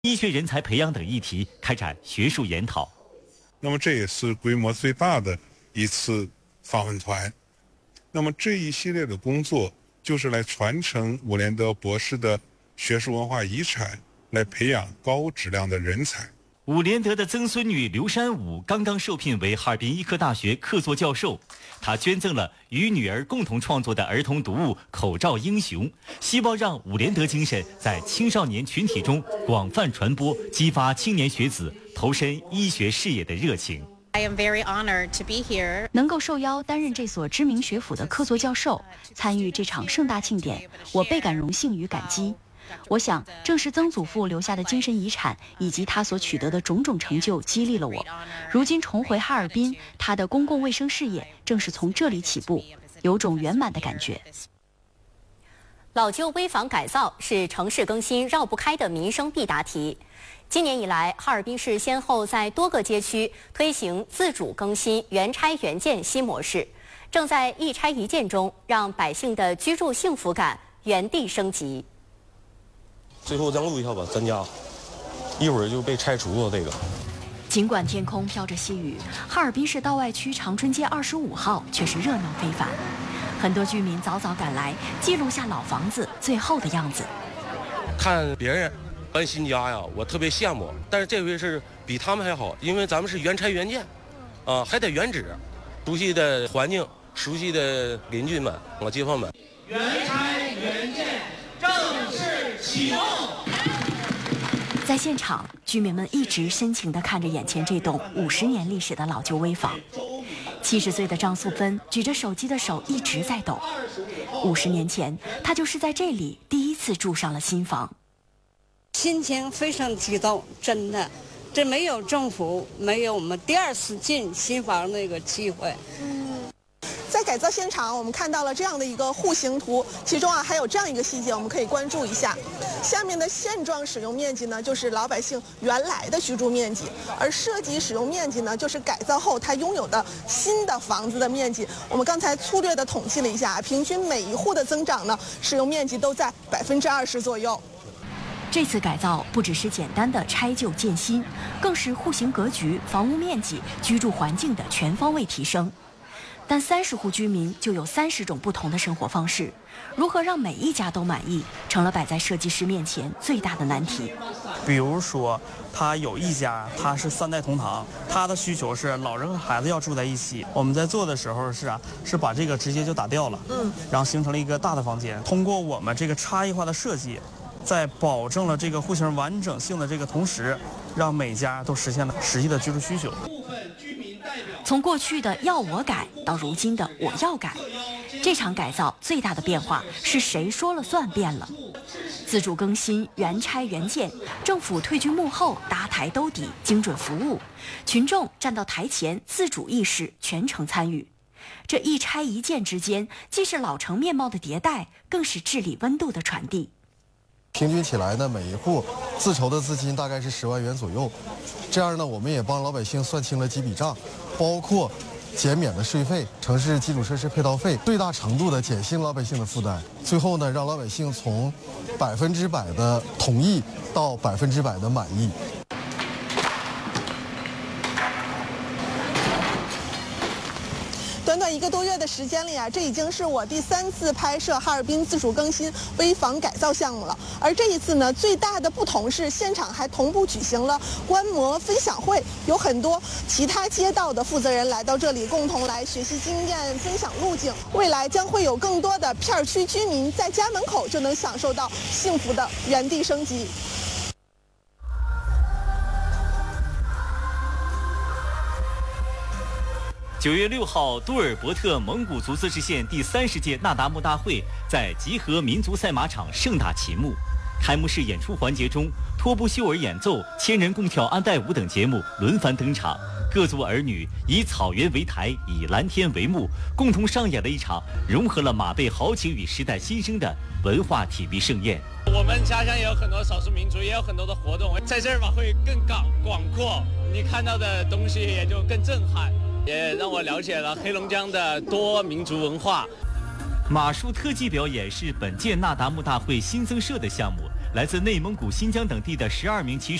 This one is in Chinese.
医学人才培养等议题开展学术研讨。 那么这也是规模最大的一次访问团。那么这一系列的工作就是来传承伍连德博士的学术文化遗产，来培养高质量的人才。 伍连德的曾孙女刘山武刚刚受聘为哈尔滨医科大学客座教授，她捐赠了与女儿共同创作的儿童读物《口罩英雄》，希望让伍连德精神在青少年群体中广泛传播，激发青年学子投身医学事业的热情。 I am very honored to be here. 能够受邀担任这所知名学府的客座教授，参与这场盛大庆典，我倍感荣幸与感激。我想，正是曾祖父留下的精神遗产以及他所取得的种种成就激励了我。如今重回哈尔滨，他的公共卫生事业正是从这里起步，有种圆满的感觉。 老旧危房改造是城市更新绕不开的民生必答题。今年以来，哈尔滨市先后在多个街区推行自主更新、原拆原建新模式，正在一拆一建中让百姓的居住幸福感原地升级。 最后让路一下吧，咱家一会儿就被拆除了。这个， 尽管天空飘着细雨，哈尔滨市道外区长春街25号却是热闹非凡。很多居民早早赶来，记录下老房子最后的样子。 看别人搬新家呀，我特别羡慕，但是这回是比他们还好，因为咱们是原拆原建，还得原址，熟悉的环境，熟悉的邻居们，街坊们。 原拆原建正式启动。 在现场，居民们一直深情地看着眼前这栋50年历史的老旧危房。70岁的张素芬举着手机的手一直在抖。50年前，她就是在这里第一次住上了新房。 心情非常激动，真的，这没有政府，没有我们第二次进新房那个机会。 在改造现场，我们看到了这样的一个户型图，其中还有这样一个细节，我们可以关注一下。下面的现状使用面积呢，就是老百姓原来的居住面积，而涉及使用面积呢，就是改造后它拥有的新的房子的面积。我们刚才粗略的统计了一下，平均每一户的增长呢，使用面积都在20%左右。 这次改造不只是简单的拆旧建新，更是户型格局、房屋面积、居住环境的全方位提升。但30户居民就有30种不同的生活方式，如何让每一家都满意，成了摆在设计师面前最大的难题。 比如说，他有一家，他是3代同堂，他的需求是老人和孩子要住在一起。我们在做的时候是把这个直接就打掉了，然后形成了一个大的房间。通过我们这个差异化的设计，在保证了这个户型完整性的这个同时，让每家都实现了实际的居住需求。 从过去的要我改到如今的我要改，这场改造最大的变化是谁说了算变了。自主更新、原拆原建，政府退居幕后，搭台兜底，精准服务，群众站到台前，自主意识，全程参与。这一拆一建之间，既是老城面貌的迭代，更是治理温度的传递。 平均起来呢，每一户自筹的资金大概是10万元左右。这样呢，我们也帮老百姓算清了几笔账，包括减免的税费、城市基础设施配套费，最大程度的减轻老百姓的负担。最后呢，让老百姓从100%的同意到100%的满意。 短短1个多月的时间里啊，这已经是我第3次拍摄哈尔滨自主更新危房改造项目了。而这一次呢，最大的不同是现场还同步举行了观摩分享会，有很多其他街道的负责人来到这里，共同来学习经验、分享路径。未来将会有更多的片区居民在家门口就能享受到幸福的原地升级。 9月6号，杜尔伯特蒙古族自治县第30届那达慕大会在集合民族赛马场盛大启幕。开幕式演出环节中，托布秀尔演奏、千人共跳安代舞等节目轮番登场，各族儿女以草原为台，以蓝天为幕，共同上演了一场融合了马背豪情与时代新生的文化体育盛宴。 我们家乡也有很多少数民族，也有很多的活动，在这儿嘛会更广阔，你看到的东西也就更震撼。也让我了解了黑龙江的多民族文化。 马术特技表演是本届那达慕大会新增设的项目， 来自内蒙古、新疆等地的12名骑